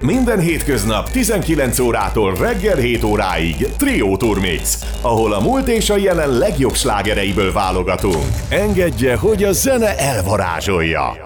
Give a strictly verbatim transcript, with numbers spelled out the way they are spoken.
Minden hétköznap tizenkilenc órától reggel hét óráig Trio Turmix, ahol a múlt és a jelen legjobb slágereiből válogatunk. Engedje, hogy a zene elvarázsolja!